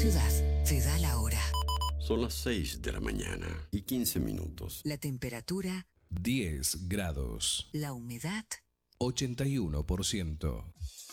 ciudad te da la hora. Son las 6 de la mañana y 15 minutos. La temperatura 10 grados. La humedad 81%.